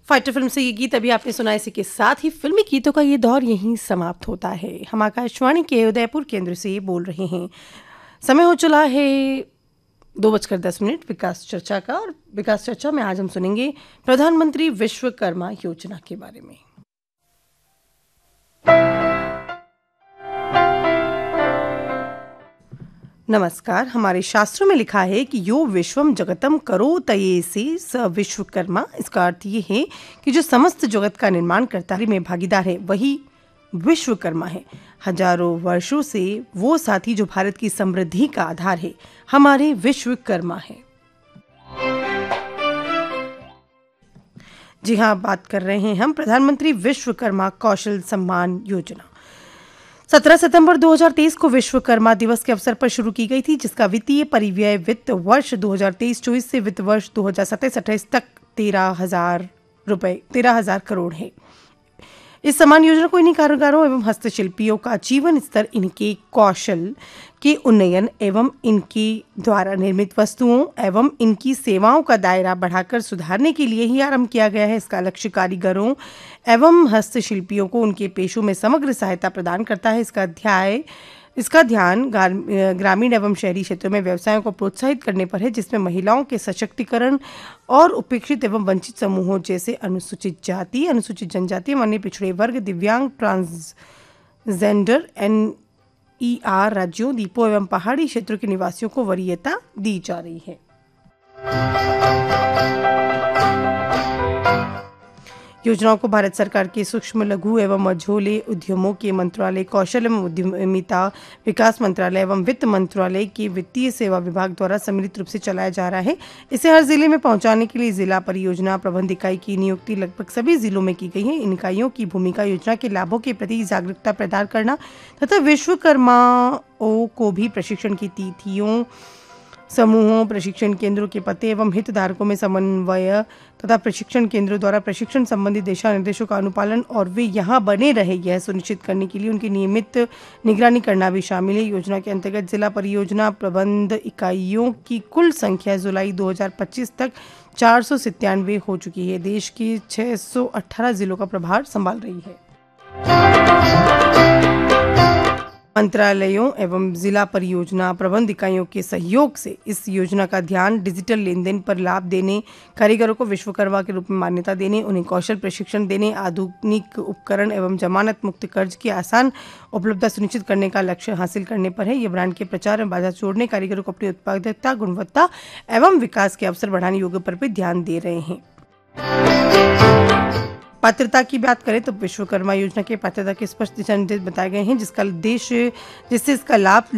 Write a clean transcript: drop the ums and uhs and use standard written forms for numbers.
Fighter film से ये गीत अभी आपने सुना। इसी के साथ ही फिल्मी गीतों का ये दौर यहीं समाप्त होता है। हम आकाशवाणी के उदयपुर केंद्र से बोल रहे हैं। समय हो चला है 2:10 विकास चर्चा का, और विकास चर्चा में आज हम सुनेंगे प्रधानमंत्री विश्वकर्मा योजना के बारे में। नमस्कार। हमारे शास्त्रों में लिखा है कि यो विश्वम जगतम करोतयेसे स विश्वकर्मा। इसका अर्थ ये है कि जो समस्त जगत का निर्माण करता है में भागीदार है वही विश्वकर्मा है। हजारों वर्षों से वो साथी जो भारत की समृद्धि का आधार है, हमारे विश्वकर्मा है। जी हाँ, बात कर रहे हैं हम प्रधानमंत्री विश्वकर्मा कौशल सम्मान योजना। 17 सितंबर 2023 को विश्वकर्मा दिवस के अवसर पर शुरू की गई थी, जिसका वित्तीय परिव्यय वित्त वर्ष 2023-24 से वित्त वर्ष 2027-28 तक 13,000 करोड़ है। इस सम्मान योजना को इन्हीं कारीगरों एवं हस्तशिल्पियों का जीवन स्तर, इनके कौशल के उन्नयन एवं इनके द्वारा निर्मित वस्तुओं एवं इनकी सेवाओं का दायरा बढ़ाकर सुधारने के लिए ही आरंभ किया गया है। इसका लक्ष्य कारीगरों एवं हस्तशिल्पियों को उनके पेशों में समग्र सहायता प्रदान करता है। इसका ध्यान ग्रामीण एवं शहरी क्षेत्रों में व्यवसायों को प्रोत्साहित करने पर है, जिसमें महिलाओं के सशक्तिकरण और उपेक्षित एवं वंचित समूहों जैसे अनुसूचित जाति, अनुसूचित जनजाति, अन्य पिछड़े वर्ग, दिव्यांग, ट्रांसजेंडर, NER राज्यों, द्वीपों एवं पहाड़ी क्षेत्रों के निवासियों को वरीयता दी जा रही है। योजनाओं को भारत सरकार के सूक्ष्म, लघु एवं मझोले उद्यमों के मंत्रालय, कौशल एवं उद्यमिता विकास मंत्रालय एवं वित्त मंत्रालय के वित्तीय सेवा विभाग द्वारा सम्मिलित रूप से चलाया जा रहा है। इसे हर जिले में पहुंचाने के लिए जिला परियोजना प्रबंध इकाई की नियुक्ति लगभग सभी जिलों में की गई है। इन इकाइयों की भूमिका योजना के लाभों के प्रति जागरूकता प्रदान करना तथा विश्वकर्माओं को भी प्रशिक्षण की तिथियों, समूहों, प्रशिक्षण केंद्रों के पते एवं हितधारकों में समन्वय तथा प्रशिक्षण केंद्रों द्वारा प्रशिक्षण संबंधी दिशा निर्देशों का अनुपालन और वे यहाँ बने रहे, यह सुनिश्चित करने के लिए उनकी नियमित निगरानी करना भी शामिल है। योजना के अंतर्गत जिला परियोजना प्रबंध इकाइयों की कुल संख्या जुलाई 2025 तक 497 हो चुकी है। देश की 618 जिलों का प्रभार संभाल रही है। मंत्रालयों एवं जिला परियोजना प्रबंध इकाइयों के सहयोग से इस योजना का ध्यान डिजिटल लेन देन पर लाभ देने, कारीगरों को विश्वकर्मा के रूप में मान्यता देने, उन्हें कौशल प्रशिक्षण देने, आधुनिक उपकरण एवं जमानत मुक्त कर्ज की आसान उपलब्धता सुनिश्चित करने का लक्ष्य हासिल करने पर है। ये ब्रांड के प्रचार में बाधा छोड़ने, कारीगरों को अपनी उत्पादकता, गुणवत्ता एवं विकास के अवसर बढ़ाने योग्य पर भी ध्यान दे रहे हैं। पात्रता की बात करें तो विश्वकर्मा योजना के पात्रता के स्पष्ट दिशा निर्देश बताए गए हैं, जिससे इसका लाभ